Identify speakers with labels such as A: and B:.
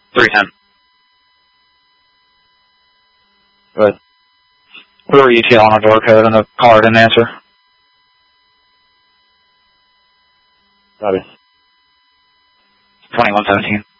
A: 310.
B: Good.
A: We were ETL on our door code and the caller didn't answer.
B: Copy.
A: 2117.